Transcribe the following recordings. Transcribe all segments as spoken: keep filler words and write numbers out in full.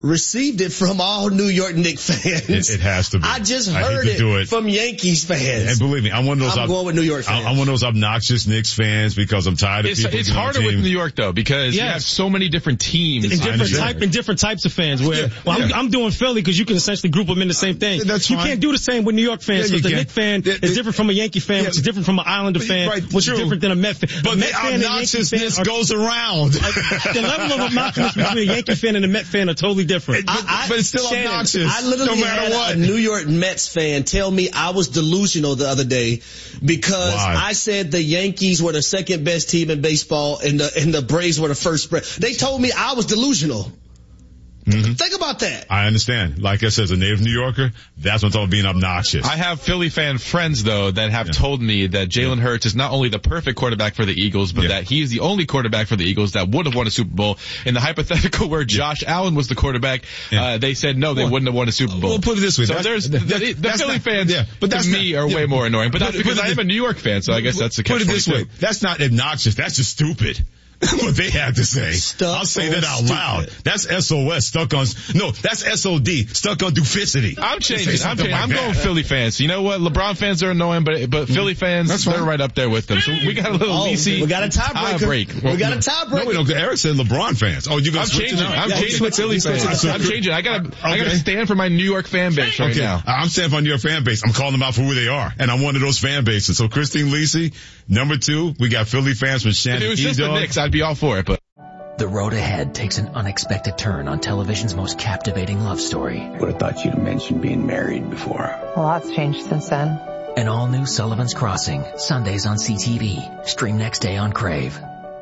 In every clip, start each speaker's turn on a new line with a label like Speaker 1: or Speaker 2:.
Speaker 1: received it from all New York Knicks fans.
Speaker 2: It, it has to be.
Speaker 1: I just
Speaker 2: I
Speaker 1: heard
Speaker 2: hate to do
Speaker 1: it,
Speaker 2: it
Speaker 1: from Yankees fans.
Speaker 2: And believe me, I'm one of those.
Speaker 1: I'm
Speaker 2: ob-
Speaker 1: going with New York fans.
Speaker 2: I'm one of those obnoxious Knicks fans because I'm tired of
Speaker 3: it's,
Speaker 2: people.
Speaker 3: It's harder with New York though because
Speaker 4: yes.
Speaker 3: you have so many different teams
Speaker 4: and different type and different types of fans. Where
Speaker 2: yeah,
Speaker 4: well, I'm,
Speaker 2: yeah.
Speaker 4: I'm doing Philly because you can essentially group them in the same thing.
Speaker 2: That's
Speaker 4: you
Speaker 2: fine.
Speaker 4: can't do the same with New York fans
Speaker 2: Yeah,
Speaker 4: because
Speaker 2: you
Speaker 4: the
Speaker 2: can.
Speaker 4: Knicks fan
Speaker 2: The, the,
Speaker 4: is different from a Yankee fan,
Speaker 2: yeah.
Speaker 4: which is different from an Islander fan,
Speaker 2: right,
Speaker 4: which
Speaker 2: true.
Speaker 4: is different than a Met fan.
Speaker 2: But
Speaker 4: a Met
Speaker 2: the
Speaker 4: fan and a Yankee fan
Speaker 2: obnoxiousness
Speaker 4: are,
Speaker 2: goes around.
Speaker 4: the level of obnoxiousness between a Yankee fan and a Met fan are totally different.
Speaker 2: But,
Speaker 1: I,
Speaker 2: but it's still
Speaker 1: Shannon,
Speaker 2: obnoxious.
Speaker 1: I literally
Speaker 2: no matter
Speaker 1: had
Speaker 2: what.
Speaker 1: a New York Mets fan tell me I was delusional the other day because
Speaker 2: Why?
Speaker 1: I said the Yankees were the second best team in baseball and the and the Braves were the first. They told me I was delusional. Mm-hmm. Think about that.
Speaker 2: I understand. Like I said, as a native New Yorker, that's what I'm talking about being obnoxious.
Speaker 3: I have Philly fan friends, though, that have yeah. told me that Jalen yeah. Hurts is not only the perfect quarterback for the Eagles, but yeah. that he is the only quarterback for the Eagles that would have won a Super Bowl. In the hypothetical where Josh yeah. Allen was the quarterback, yeah. uh, they said no, they well, wouldn't have won a Super Bowl.
Speaker 2: Well, put it this way.
Speaker 3: So
Speaker 2: that's,
Speaker 3: there's
Speaker 2: that,
Speaker 3: the, the, the Philly
Speaker 2: not,
Speaker 3: fans,
Speaker 2: yeah, but that's
Speaker 3: to me,
Speaker 2: not,
Speaker 3: are
Speaker 2: yeah,
Speaker 3: way more annoying. But that's because I am a New York fan, so I guess that's the catch
Speaker 2: Put it this way.
Speaker 3: too.
Speaker 2: That's not obnoxious. That's just stupid. What they have to say.
Speaker 1: Stuck
Speaker 2: I'll say that out
Speaker 1: stupid.
Speaker 2: loud. That's S O S, stuck on, no, that's S O D, stuck on duplicity.
Speaker 3: I'm changing. I'm, changing.
Speaker 2: Like
Speaker 3: I'm
Speaker 2: that.
Speaker 3: going Philly fans. You know what? LeBron fans are annoying, but but Philly fans,
Speaker 2: That's
Speaker 3: they're
Speaker 2: fine.
Speaker 3: right up there with them. So we got a little
Speaker 1: Oh,
Speaker 3: V C.
Speaker 1: we got a tiebreaker.
Speaker 3: tie break.
Speaker 1: We got a tiebreaker.
Speaker 2: No, we don't. Eric said LeBron fans. Oh, you
Speaker 3: I'm
Speaker 2: got to switch
Speaker 3: changing.
Speaker 2: it out?
Speaker 3: I'm
Speaker 1: Yeah,
Speaker 3: changing with Philly fans. I'm changing. I gotta, I gotta
Speaker 2: Okay.
Speaker 3: stand for my New York fan base right
Speaker 2: okay.
Speaker 3: now.
Speaker 2: I'm standing for New York fan base. I'm calling them out for who they are. And I'm one of those fan bases. So Christine Lisi, number two, we got Philly fans from Shannon.
Speaker 3: If it was just
Speaker 2: E-Dog.
Speaker 3: the Knicks, I'd be all for it, but.
Speaker 5: The road ahead takes an unexpected turn on television's most captivating love story.
Speaker 6: Would have thought you'd have mentioned being married before.
Speaker 7: A lot's changed since then.
Speaker 5: An all-new Sullivan's Crossing, Sundays on C T V. Stream next day on Crave.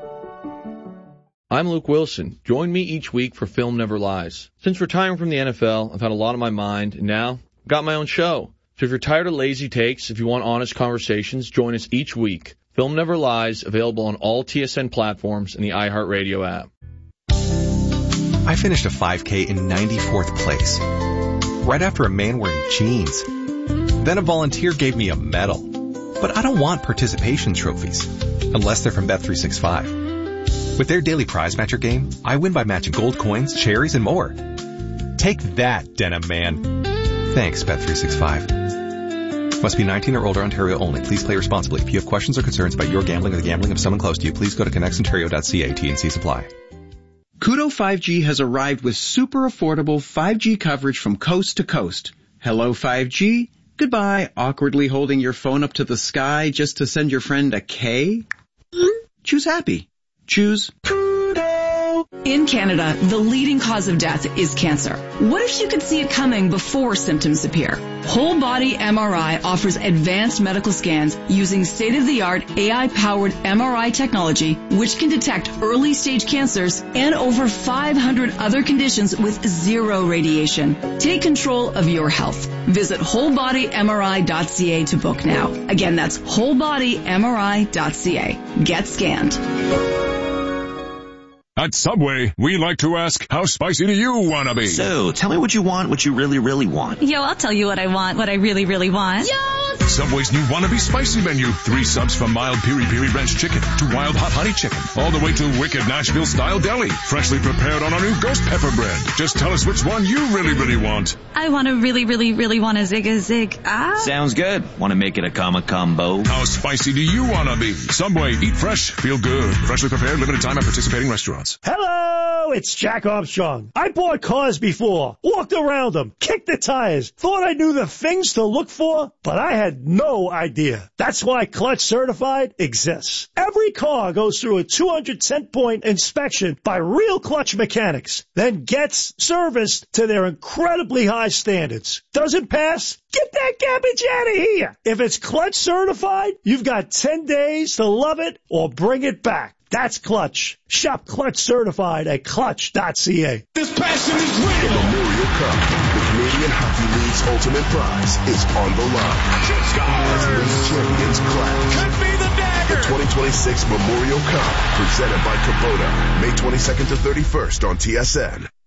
Speaker 8: I'm Luke Wilson. Join me each week for Film Never Lies. Since retiring from the N F L, I've had a lot on my mind, and now I've got my own show. So if you're tired of lazy takes, if you want honest conversations, join us each week. Film Never Lies, available on all T S N platforms and the iHeartRadio app.
Speaker 9: I finished a five K in ninety-fourth place, right after a man wearing jeans. Then a volunteer gave me a medal. But I don't want participation trophies, unless they're from Bet three sixty-five. With their daily prize matcher game, I win by matching gold coins, cherries, and more. Take that, Denim Man. Thanks, Bet three sixty-five. Must be nineteen or older, Ontario only. Please play responsibly. If you have questions or concerns about your gambling or the gambling of someone close to you, please go to connects ontario dot c a. T and C supply.
Speaker 10: Koodo five G has arrived with super affordable five G coverage from coast to coast. Hello five G. Goodbye, awkwardly holding your phone up to the sky just to send your friend a K. Choose happy. Choose Koodo.
Speaker 11: In Canada, the leading cause of death is cancer. What if you could see it coming before symptoms appear? Whole Body M R I offers advanced medical scans using state-of-the-art A I-powered M R I technology, which can detect early-stage cancers and over five hundred other conditions with zero radiation. Take control of your health. Visit whole body M R I dot c a to book now. Again, that's whole body M R I dot c a. Get scanned.
Speaker 12: At Subway, we like to ask, how spicy do you want to be?
Speaker 13: So, tell me what you want, what you really, really want.
Speaker 14: Yo, I'll tell you what I want, what I really, really want.
Speaker 12: Yo! Subway's new Wannabe Spicy menu. Three subs from mild piri-piri ranch chicken to wild hot honey chicken. All the way to wicked Nashville-style deli. Freshly prepared on our new ghost pepper bread. Just tell us which one you really, really want.
Speaker 14: I want to really, really, really want a zig a zig. Ah.
Speaker 13: Sounds good. Want to make it a comma combo?
Speaker 12: How spicy do you want to be? Subway, eat fresh, feel good. Freshly prepared, limited time at participating restaurants.
Speaker 15: Hello, it's Jack Armstrong. I bought cars before, walked around them, kicked the tires, thought I knew the things to look for, but I had no idea. That's why Clutch Certified exists. Every car goes through a two hundred ten point inspection by real Clutch mechanics, then gets serviced to their incredibly high standards. Doesn't pass? Get that garbage out of here. If it's Clutch Certified, you've got ten days to love it or bring it back. That's Clutch. Shop Clutch Certified at clutch dot c a.
Speaker 16: This passion is real. The Memorial Cup, the Canadian Hockey League's ultimate prize, is on the line. As league champions clash. Could be the dagger. The twenty twenty-six Memorial Cup, presented by Kubota, May twenty-second to thirty-first on T S N.